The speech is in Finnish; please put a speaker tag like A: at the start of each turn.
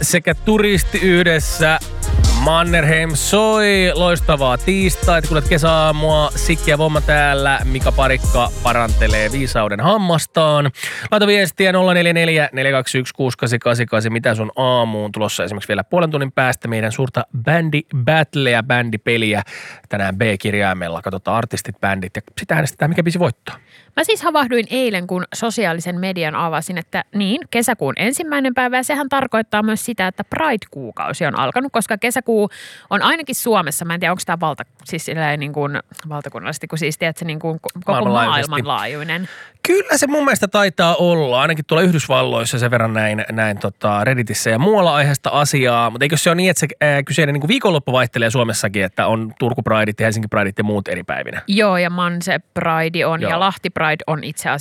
A: sekä Turisti yhdessä. Mannerheim soi, loistavaa tiistaita, kuulet kesäaamua, Sikki ja Vomma täällä, Mika Parikka parantelee viisauden hammastaan. Laita viestiä 044 421 6888, mitä sun aamuun tulossa esimerkiksi vielä puolen tunnin päästä meidän suurta bändi-battleä, bändipeliä tänään B-kirjaimella. Katsotaan artistit, bändit ja sitä äänestetään, mikä biisi voittaa.
B: Mä siis havahduin eilen, kun sosiaalisen median avasin, että niin, kesäkuun 1. päivä, ja sehän tarkoittaa myös sitä, että Pride-kuukausi on alkanut, koska kesäkuu on ainakin Suomessa, mä en tiedä, onko tämä siis niin kuin valtakunnallisesti, kun siis tiedät, se niin kuin koko maailmanlaajuinen.
A: Kyllä se mun mielestä taitaa olla, ainakin tuolla Yhdysvalloissa sen verran näin Redditissä ja muualla aiheesta asiaa, mutta eikö se ole niin, että se kyseinen niin kuin viikonloppu vaihtelee Suomessakin, että on Turku Prideit ja Helsinki Prideit ja muut eri päivinä?
B: Joo, ja Manse Pride on ja Lahti Pride on itse asiassa